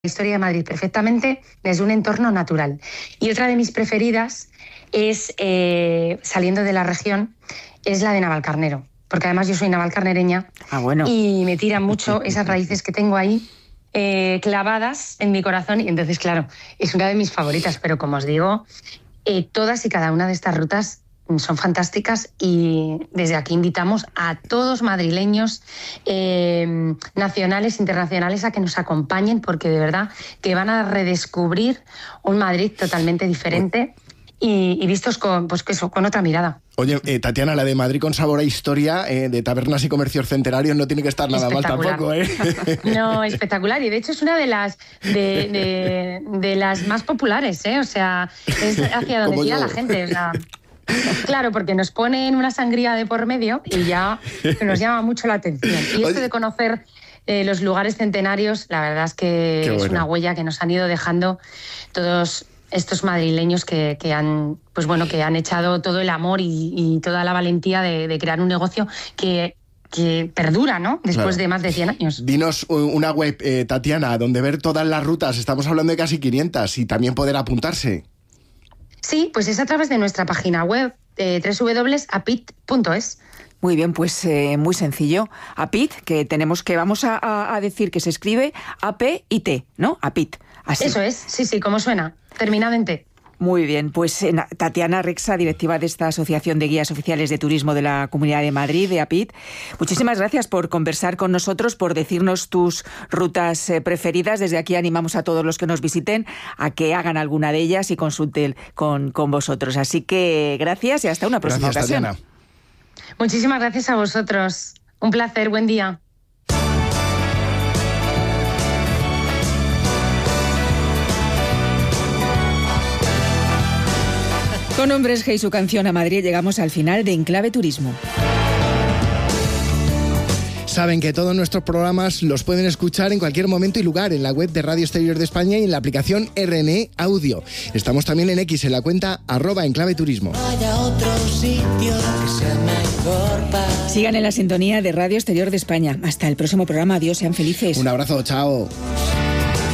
historia de Madrid perfectamente desde un entorno natural. Y otra de mis preferidas es, saliendo de la región, es la de Navalcarnero, porque además yo soy navalcarnereña. Bueno. Y me tiran mucho esas raíces que tengo ahí clavadas en mi corazón, y entonces, claro, es una de mis favoritas, pero como os digo, todas y cada una de estas rutas son fantásticas, y desde aquí invitamos a todos madrileños, nacionales, internacionales, a que nos acompañen, porque de verdad que van a redescubrir un Madrid totalmente diferente y vistos con otra mirada. Oye, Tatiana, la de Madrid con sabor a historia, de tabernas y comercios centenarios, no tiene que estar nada mal tampoco, ¿eh? No, espectacular. Y de hecho es una de las de las más populares, ¿eh? O sea, es hacia donde tira la gente. O sea, claro, porque nos ponen una sangría de por medio y ya nos llama mucho la atención. Y esto de conocer los lugares centenarios, la verdad es que es una huella que nos han ido dejando todos estos madrileños que han echado todo el amor y toda la valentía de crear un negocio que perdura, ¿no? Después de más de 100 años. Dinos una web, Tatiana, donde ver todas las rutas. Estamos hablando de casi 500 y también poder apuntarse. Sí, pues es a través de nuestra página web, www.apit.es. Muy bien, pues muy sencillo. APIT, vamos a decir que se escribe A-P-I-T, ¿no? APIT. Así. Eso es, sí, como suena, terminado en T. Muy bien, pues Tatiana Rexa, directiva de esta Asociación de Guías Oficiales de Turismo de la Comunidad de Madrid, de APIT. Muchísimas gracias por conversar con nosotros, por decirnos tus rutas preferidas. Desde aquí animamos a todos los que nos visiten a que hagan alguna de ellas y consulten con vosotros. Así que gracias y hasta una próxima ocasión. Tatiana. Muchísimas gracias a vosotros. Un placer, buen día. Con Hombres G y su canción A Madrid llegamos al final de Enclave Turismo. Saben que todos nuestros programas los pueden escuchar en cualquier momento y lugar en la web de Radio Exterior de España y en la aplicación RNE Audio. Estamos también en X, en la cuenta @enclaveturismo. Sigan en la sintonía de Radio Exterior de España. Hasta el próximo programa. Adiós, sean felices. Un abrazo, chao.